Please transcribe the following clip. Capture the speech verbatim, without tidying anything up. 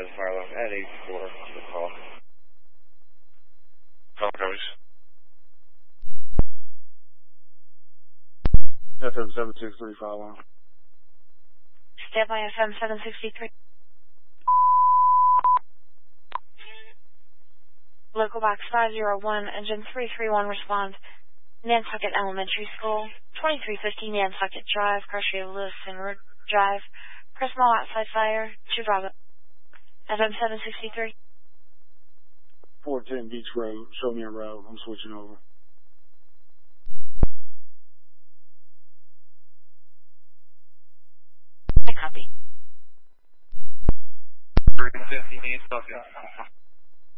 Rise Fire Alarm at eight four on the call. Call coverage. F M seven six three Fire Alarm. Stand by F M seven sixty-three. Local box five zero one, engine three three one, respond. Nantucket Elementary School, twenty-three fifty Nantucket Drive, Garcia Lewis and Road Drive. Press small outside fire, two Bravo. F M seven sixty-three. four ten Beach Road, show me a route, I'm switching over. I copy. three fifty Nantucket.